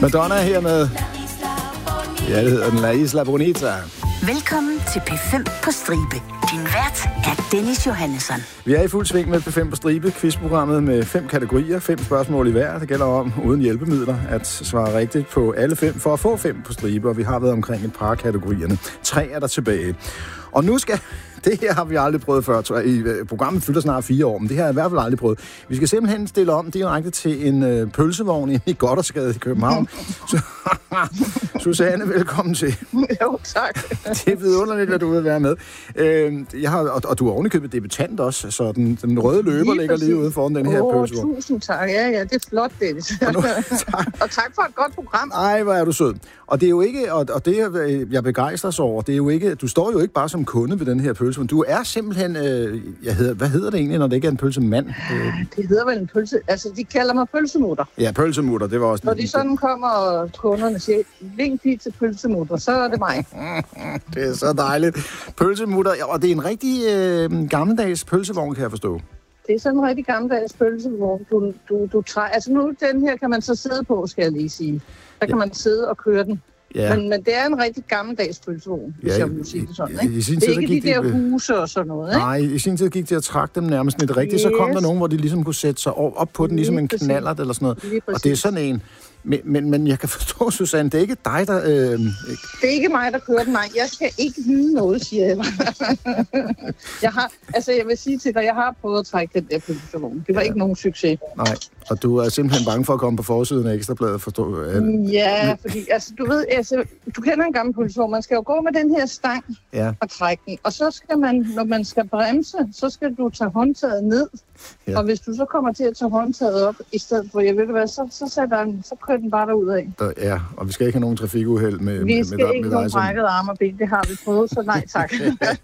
Madonna er her med. Ja, det hedder den La Isla Bonita. Velkommen til P5 på stribe. Din vært er Dennis Johannesson. Vi er i fuld sving med P5 på stribe, quizprogrammet med 5 kategorier, 5 spørgsmål i hver. Det gælder om, uden hjælpemidler, at svare rigtigt på alle 5 for at få 5 på stribe, og vi har været omkring et par kategorierne. 3 er der tilbage. Og nu skal... Det her har vi aldrig prøvet før, tror jeg. Programmet fylder snart 4 år, men det her har jeg i hvert fald aldrig prøvet. Vi skal simpelthen stille om direkte til en pølsevogn i Gothersgade i København. Susanne, velkommen til. Jo, tak. Det er vidunderligt, at du vil være med. Og du er ovenikøbet debutant også, så den røde løber ligger lige ude foran den her pølsevogn. Tusind tak. Ja, det er flot, Dennis. Og tak for et godt program. Ej, hvor er du sød. Og det er jo ikke, og det jeg begejstres over, det er jo ikke, du står jo ikke bare som kunde ved den her pølsevogn. Du er simpelthen, hvad hedder det egentlig, når det ikke er en pølsemand? Det hedder vel en pølse, altså de kalder mig pølsemutter. Ja, pølsemutter, det var også... Når de sådan kommer, og kunderne siger, vink lige til pølsemutter, så er det mig. Det er så dejligt. Pølsemutter, og det er en rigtig gammeldags pølsevogn, kan jeg forstå. Det er sådan en rigtig gammeldags pølsevogn, du træder. Altså nu, den her kan man så sidde på, skal jeg lige sige. Der kan man sidde og køre den. Ja. Men det er en rigtig gammeldags pølsevogn, hvis jeg må sige det sådan. Ikke? Det er ikke de der huse og sådan noget, ikke? Nej, i sin tid gik det at trække dem nærmest lidt rigtigt. Yes. Så kom der nogen, hvor de ligesom kunne sætte sig op på den, ligesom en knallert eller sådan noget. Og det er sådan en. Men jeg kan forstå, Susanne, det er ikke dig, der... Det er ikke mig, der kører den, nej. Jeg skal ikke vide noget, siger jeg. Jeg vil sige til dig, jeg har prøvet at trække den der pølsevogn. Det var ikke nogen succes. Nej, og du er simpelthen bange for at komme på forsiden af Ekstrabladet, forstå? Ja, fordi du ved, du kender en gammel pølsevogn. Man skal jo gå med den her stang og trække den. Og så skal man, når man skal bremse, så skal du tage håndtaget ned. Ja. Og hvis du så kommer til at tage håndtaget op, i stedet for, jeg ved hvad, så kører den bare derudad. Ja, og vi skal ikke have nogen trafikuheld med vi skal ikke have nogen brækket arm og ben, det har vi prøvet, så nej tak.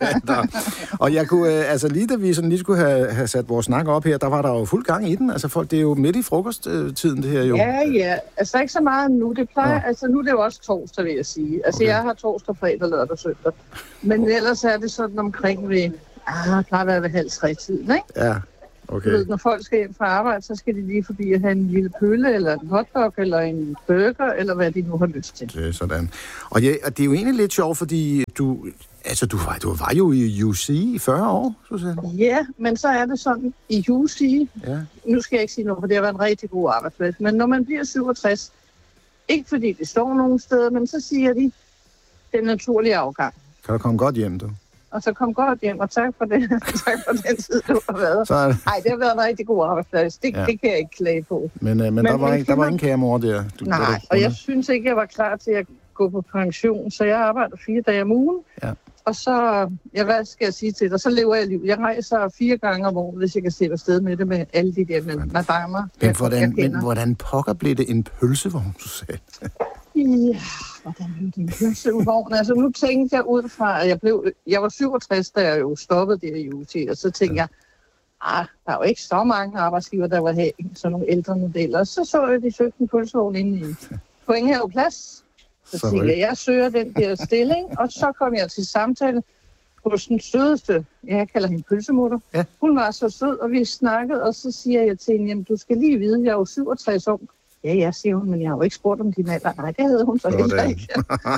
Og jeg kunne, lige da vi sådan lige skulle have sat vores snak op her, der var der jo fuld gang i den. Altså folk, det er jo midt i frokosttiden, det her jo. Ja, altså ikke så meget nu. Det plejer, nu er det jo også torsdag, vil jeg sige. Altså jeg har torsdag, fredag, lørdag, søndag. Men ellers er det sådan omkring ved, plejer at være ved 2:30-tiden, ikke? Ja. Okay. Ved, når folk skal hjem fra arbejde, så skal de lige forbi at have en lille pølle, eller en hotdog, eller en burger, eller hvad de nu har lyst til. Det er sådan. Og det er jo egentlig lidt sjovt, fordi du var jo i UC i 40 år, Susanne. Ja, men så er det sådan, i UC, nu skal jeg ikke sige noget, for det har været en rigtig god arbejdsplads, men når man bliver 67, ikke fordi det står nogen steder, men så siger de, den naturlige afgang. Kan du komme godt hjem, du? Og så kom godt hjem, og tak for den tid, du har været. Nej, det har været en rigtig god arbejdsplads. Det kan jeg ikke klage på. Men der var ingen kæremor der? Nej, og jeg synes ikke, jeg var klar til at gå på pension, så jeg arbejder 4 dage om ugen. Ja. Og så, hvad skal jeg sige til dig, så lever jeg liv. Jeg rejser 4 gange om året, hvis jeg kan se afsted med det med alle de der madammer. Men hvordan pokker blev det en pølsevogn, du sagde? Ja, hvordan blev det en pølsevogn? Altså nu tænkte jeg ud fra, at jeg var 67, da jeg jo stoppede der i UT, og så tænkte jeg, der er jo ikke så mange arbejdsgiver, der var have sådan nogle ældre modeller. Så jeg, de søgte en pølsevogn inde på Enghave Plads. Så tænkte jeg søger den der stilling, og så kom jeg til samtale hos den sødeste, jeg kalder hende pølsemutter. Ja. Hun var så sød, og vi snakkede, og så siger jeg til hende, jamen du skal lige vide, jeg er jo 67 år. Ja, siger hun, men jeg har jo ikke spurgt om din alder. Nej, det havde hun så heller ikke.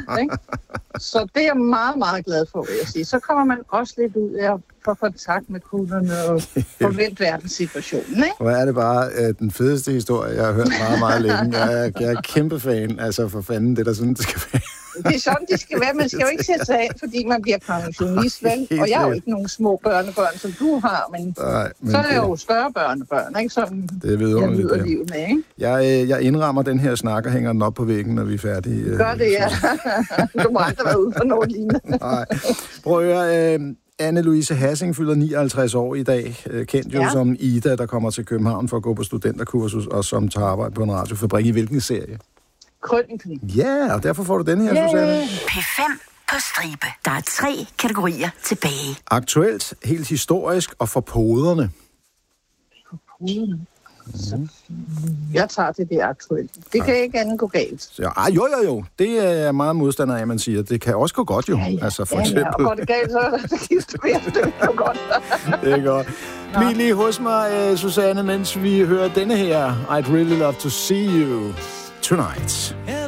Så det er jeg meget, meget glad for, vil jeg sige. Så kommer man også lidt ud af at få kontakt med kunderne og forvente verdenssituationen, ikke? Hvor er det bare den fedeste historie, jeg har hørt meget, meget længe. Jeg er kæmpe fan, altså for fanden, det der sådan, det skal være. Det er sådan, det skal være. Man skal jo ikke sætte sig af, fordi man bliver pensionist, vel? Og jeg har jo ikke nogen små børnebørn, som du har, men så er jeg jo større børnebørn, ikke? Som det ved jeg nyder livet med, ikke? Jeg indrammer den her snak og hænger den op på væggen, når vi er færdige. Gør det, ja. Du må aldrig være ude for noget lignende. Nej. Prøv at høre, Anne-Louise Hassing fylder 59 år i dag, kendt jo som Ida, der kommer til København for at gå på studenterkursus, og som tager arbejde på en radiofabrik. I hvilken serie? Krøniken. Ja, og derfor får du den her, Susanne. P5 på stribe. Der er 3 kategorier tilbage. Aktuelt, helt historisk og for poderne. For poderne? Jeg tager det aktuelt. Det kan ikke andet gå galt. Jo. Det er jeg meget modstander af, man siger. Det kan også gå godt, jo. Ja. Altså, for eksempel. Og går det galt, så det er godt. Det er godt. Bliv lige hos mig, Susanne, mens vi hører denne her. I'd really love to see you. Tonight.